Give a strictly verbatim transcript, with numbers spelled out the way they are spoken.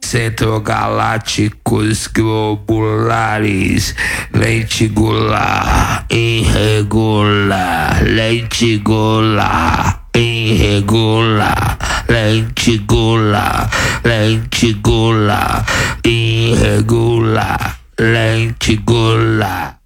centrogalácticos globulares, lenticular, irregular, lenticular, irregular, lenticular, lenticular, irregular, lenticular.